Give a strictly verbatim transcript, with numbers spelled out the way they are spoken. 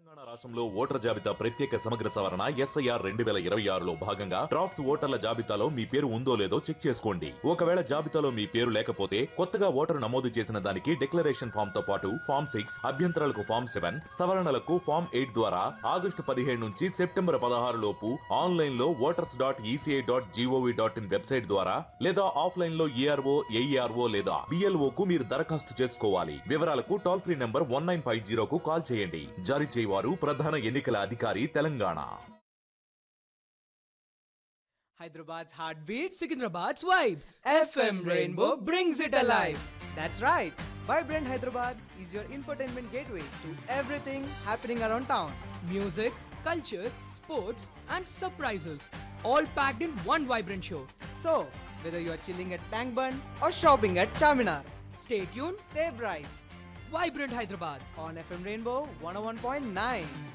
తెలంగాణ రాష్ట్రంలో ఓటర్ జాబితా ప్రత్యేక సమగ్ర సవరణ ఎస్ఐఆర్ రెండు వేల ఇరవై ఆరులో భాగంగా డ్రాఫ్ట్స్ ఓటర్ల జాబితాలో మీ పేరు ఉందో లేదో చెక్ చేసుకోండి. ఒకవేళ జాబితాలో మీ పేరు లేకపోతే కొత్తగా ఓటరు నమోదు చేసిన దానికి డిక్లరేషన్ ఫామ్ తో పాటు ఫామ్ సిక్స్ అభ్యంతరాలకు ఫామ్ సెవెన్ సవరణలకు ఫామ్ ఎయిట్ ద్వారా ఆగస్టు పదిహేడు నుంచి సెప్టెంబర్ పదహారు లోపు ఆన్లైన్ లో voters dot ECI dot GOV dot in website ద్వారా లేదా ఆఫ్లైన్ లో ఈఆర్ఓ ఏఈఆర్ఓ లేదా బిఎల్ఓ కు మీరు దరఖాస్తు చేసుకోవాలి. వివరాలకు toll free number one nine five zero కు కాల్ చేయండి. జారీ చేయవారు ప్రధాన ఎన్నికల అధికారి Telangana. Hyderabad's heartbeat, Secunderabad's vibe. F M Rainbow brings it alive. That's right. Vibrant Hyderabad is your infotainment gateway to everything happening around town. Music, culture, sports, and surprises. All packed in one vibrant show. So, whether you are chilling at Tank Bund or shopping at Charminar, Stay tuned. stay bright Vibrant Hyderabad. on F M Rainbow one oh one point nine.